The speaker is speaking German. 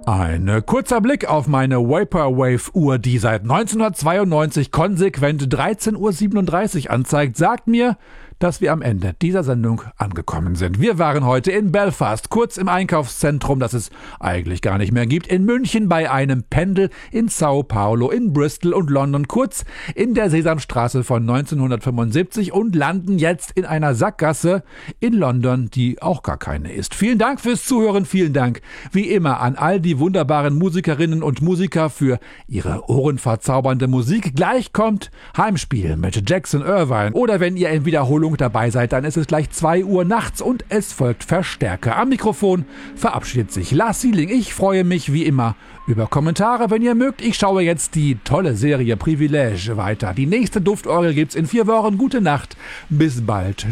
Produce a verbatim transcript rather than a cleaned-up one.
Ein kurzer Blick auf meine Vaporwave-Uhr, die seit neunzehnhundertzweiundneunzig konsequent dreizehn Uhr siebenunddreißig anzeigt, sagt mir, dass wir am Ende dieser Sendung angekommen sind. Wir waren heute in Belfast, kurz im Einkaufszentrum, das es eigentlich gar nicht mehr gibt, in München bei einem Pendel, in Sao Paulo, in Bristol und London, kurz in der Sesamstraße von neunzehnhundertfünfundsiebzig und landen jetzt in einer Sackgasse in London, die auch gar keine ist. Vielen Dank fürs Zuhören, vielen Dank wie immer an all die wunderbaren Musikerinnen und Musiker für ihre ohrenverzaubernde Musik. Gleich kommt Heimspiel mit Jackson Irvine oder wenn ihr in Wiederholung dabei seid, dann ist es gleich zwei Uhr nachts und es folgt Verstärker. Am Mikrofon verabschiedet sich Lars Sieling. Ich freue mich wie immer über Kommentare, wenn ihr mögt. Ich schaue jetzt die tolle Serie Privilege weiter. Die nächste Duftorgel gibt's in vier Wochen. Gute Nacht. Bis bald.